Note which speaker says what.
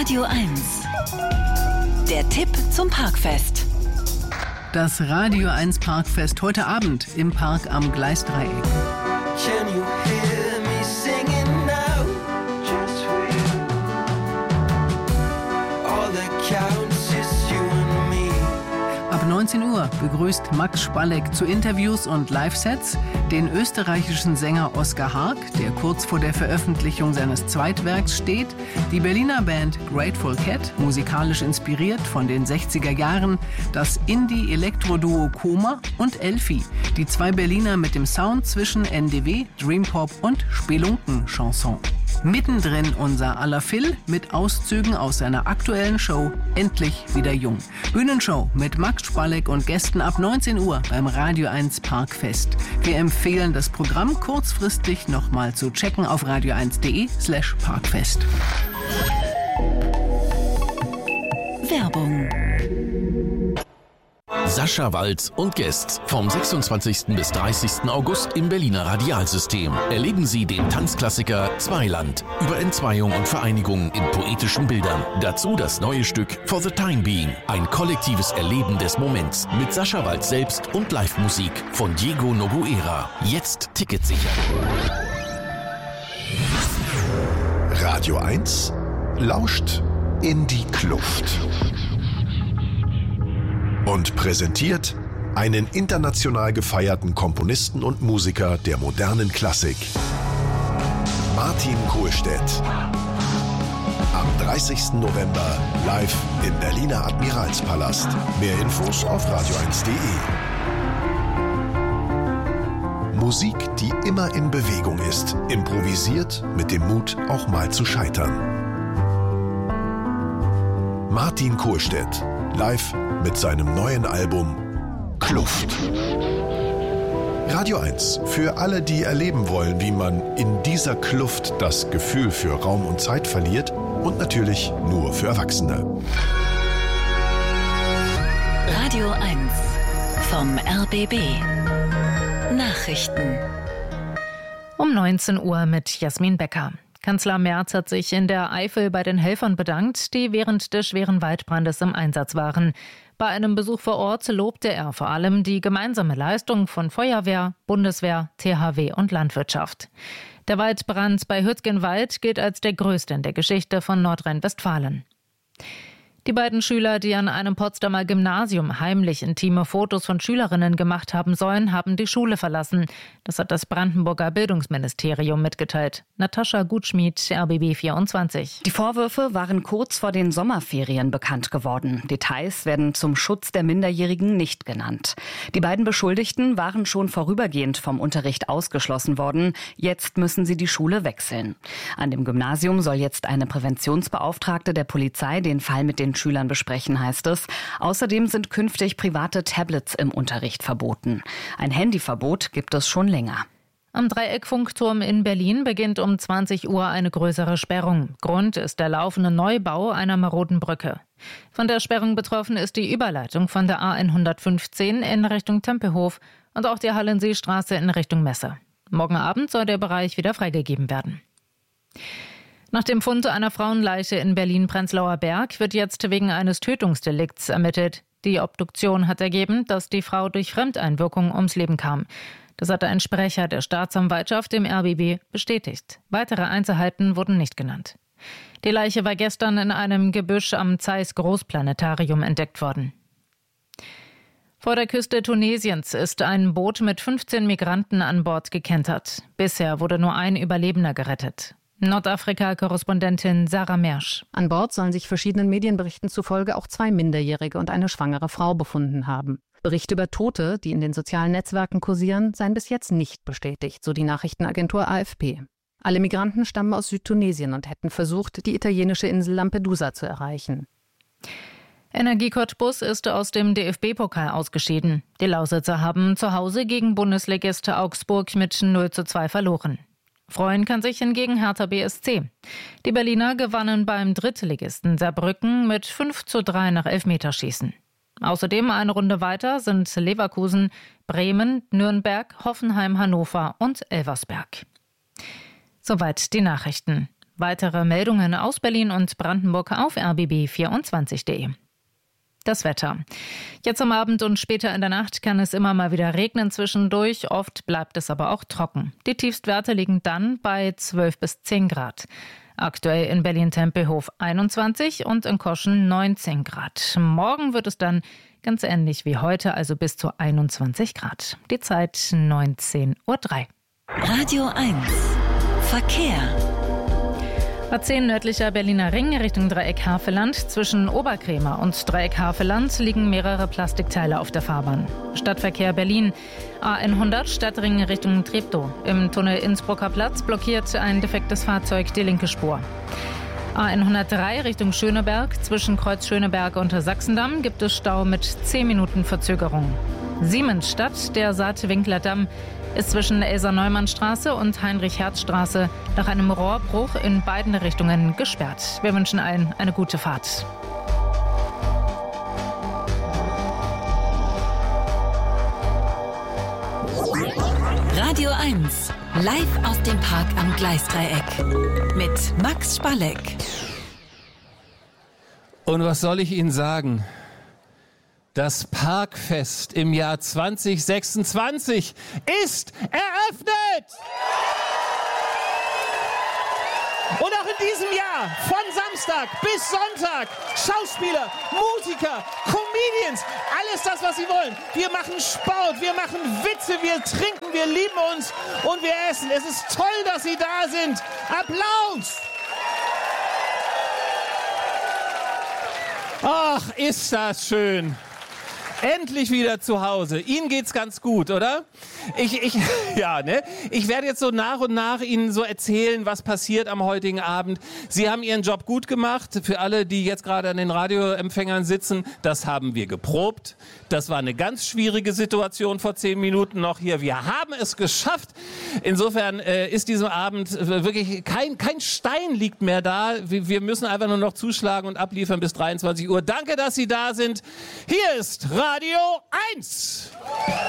Speaker 1: Radio 1. Der Tipp zum Parkfest.
Speaker 2: Das Radio 1 Parkfest heute Abend im Park am Gleisdreieck.
Speaker 3: Can you hear me singing now? Just for you. All that counts is you and me.
Speaker 2: Ab 19 Uhr begrüßt Max Spalleck zu Interviews und Live-Sets den österreichischen Sänger Oskar Hark, der kurz vor der Veröffentlichung seines Zweitwerks steht, die Berliner Band Grateful Cat, musikalisch inspiriert von den 60er Jahren, das Indie-Elektro-Duo Koma und Elfi, die zwei Berliner mit dem Sound zwischen NDW, Dreampop und Spelunken-Chanson. Mittendrin unser aller Phil mit Auszügen aus seiner aktuellen Show Endlich wieder jung. Bühnenshow mit Max Spalleck und Gästen ab 19 Uhr beim Radio 1 Parkfest. Wir empfehlen das Programm kurzfristig nochmal zu checken auf radio1.de/Parkfest.
Speaker 1: Werbung.
Speaker 4: Sascha Walz und Guests vom 26. bis 30. August im Berliner Radialsystem. Erleben Sie den Tanzklassiker Zweiland über Entzweiung und Vereinigung in poetischen Bildern. Dazu das neue Stück For the Time Being, ein kollektives Erleben des Moments mit Sascha Walz selbst und Live-Musik von Diego Noguera. Jetzt Ticket sichern.
Speaker 5: Radio 1 lauscht in die Kluft und präsentiert einen international gefeierten Komponisten und Musiker der modernen Klassik, Martin Kohlstedt. Am 30. November live im Berliner Admiralspalast. Mehr Infos auf radio1.de. Musik, die immer in Bewegung ist, improvisiert mit dem Mut, auch mal zu scheitern. Martin Kohlstedt, live mit seinem neuen Album Kluft. Radio 1, für alle, die erleben wollen, wie man in dieser Kluft das Gefühl für Raum und Zeit verliert, und natürlich nur für Erwachsene.
Speaker 1: Radio 1 vom RBB. Nachrichten.
Speaker 6: Um 19 Uhr mit Jasmin Becker. Kanzler Merz hat sich in der Eifel bei den Helfern bedankt, die während des schweren Waldbrandes im Einsatz waren. Bei einem Besuch vor Ort lobte er vor allem die gemeinsame Leistung von Feuerwehr, Bundeswehr, THW und Landwirtschaft. Der Waldbrand bei Hürzgenwald gilt als der größte in der Geschichte von Nordrhein-Westfalen. Die beiden Schüler, die an einem Potsdamer Gymnasium heimlich intime Fotos von Schülerinnen gemacht haben sollen, haben die Schule verlassen. Das hat das Brandenburger Bildungsministerium mitgeteilt. Natascha Gutschmied, RBB 24.
Speaker 7: Die Vorwürfe waren kurz vor den Sommerferien bekannt geworden. Details werden zum Schutz der Minderjährigen nicht genannt. Die beiden Beschuldigten waren schon vorübergehend vom Unterricht ausgeschlossen worden. Jetzt müssen sie die Schule wechseln. An dem Gymnasium soll jetzt eine Präventionsbeauftragte der Polizei den Fall mit den Schülern besprechen, heißt es. Außerdem sind künftig private Tablets im Unterricht verboten. Ein Handyverbot gibt es schon länger.
Speaker 6: Am Dreieckfunkturm in Berlin beginnt um 20 Uhr eine größere Sperrung. Grund ist der laufende Neubau einer maroden Brücke. Von der Sperrung betroffen ist die Überleitung von der A115 in Richtung Tempelhof und auch die Hallenseestraße in Richtung Messe. Morgen Abend soll der Bereich wieder freigegeben werden. Nach dem Fund einer Frauenleiche in Berlin-Prenzlauer Berg wird jetzt wegen eines Tötungsdelikts ermittelt. Die Obduktion hat ergeben, dass die Frau durch Fremdeinwirkung ums Leben kam. Das hatte ein Sprecher der Staatsanwaltschaft im RBB bestätigt. Weitere Einzelheiten wurden nicht genannt. Die Leiche war gestern in einem Gebüsch am Zeiss Großplanetarium entdeckt worden. Vor der Küste Tunesiens ist ein Boot mit 15 Migranten an Bord gekentert. Bisher wurde nur ein Überlebender gerettet. Nordafrika-Korrespondentin Sarah Mersch.
Speaker 8: An Bord sollen sich verschiedenen Medienberichten zufolge auch 2 Minderjährige und eine schwangere Frau befunden haben. Berichte über Tote, die in den sozialen Netzwerken kursieren, seien bis jetzt nicht bestätigt, so die Nachrichtenagentur AFP. Alle Migranten stammen aus Südtunesien und hätten versucht, die italienische Insel Lampedusa zu erreichen.
Speaker 6: Energie Cottbus ist aus dem DFB-Pokal ausgeschieden. Die Lausitzer haben zu Hause gegen Bundesligist Augsburg mit 0:2 verloren. Freuen kann sich hingegen Hertha BSC. Die Berliner gewannen beim Drittligisten Saarbrücken mit 5:3 nach Elfmeterschießen. Außerdem eine Runde weiter sind Leverkusen, Bremen, Nürnberg, Hoffenheim, Hannover und Elversberg. Soweit die Nachrichten. Weitere Meldungen aus Berlin und Brandenburg auf rbb24.de. Das Wetter. Jetzt am Abend und später in der Nacht kann es immer mal wieder regnen zwischendurch. Oft bleibt es aber auch trocken. Die Tiefstwerte liegen dann bei 12 bis 10 Grad. Aktuell in Berlin-Tempelhof 21 und in Koschen 19 Grad. Morgen wird es dann ganz ähnlich wie heute, also bis zu 21 Grad. Die Zeit 19:03 Uhr.
Speaker 1: Radio 1 Verkehr. A10 nördlicher Berliner Ring Richtung Dreieck Havelland. Zwischen Oberkrämer und Dreieck Havelland liegen mehrere Plastikteile auf der Fahrbahn. Stadtverkehr Berlin. A100 Stadtring Richtung Treptow. Im Tunnel Innsbrucker Platz blockiert ein defektes Fahrzeug die linke Spur. A103 Richtung Schöneberg. Zwischen Kreuz Schöneberg und Sachsendamm gibt es Stau mit 10 Minuten Verzögerung. Siemensstadt, der Saatwinkler Damm, ist zwischen Elsa-Neumann-Straße und Heinrich-Herz-Straße nach einem Rohrbruch in beiden Richtungen gesperrt. Wir wünschen allen eine gute Fahrt. Radio 1, live aus dem Park am Gleisdreieck mit Max Spalleck.
Speaker 9: Und was soll ich Ihnen sagen? Das Parkfest im Jahr 2026 ist eröffnet! Und auch in diesem Jahr, von Samstag bis Sonntag, Schauspieler, Musiker, Comedians, alles das, was sie wollen. Wir machen Sport, wir machen Witze, wir trinken, wir lieben uns und wir essen. Es ist toll, dass Sie da sind. Applaus! Ach, ist das schön. Endlich wieder zu Hause. Ihnen geht's ganz gut, oder? Ich werde jetzt so nach und nach Ihnen so erzählen, was passiert am heutigen Abend. Sie haben Ihren Job gut gemacht. Für alle, die jetzt gerade an den Radioempfängern sitzen, das haben wir geprobt. Das war eine ganz schwierige Situation vor 10 Minuten noch hier. Wir haben es geschafft. Insofern ist diesem Abend wirklich kein Stein liegt mehr da. Wir müssen einfach nur noch zuschlagen und abliefern bis 23 Uhr. Danke, dass Sie da sind. Hier ist Radio 1.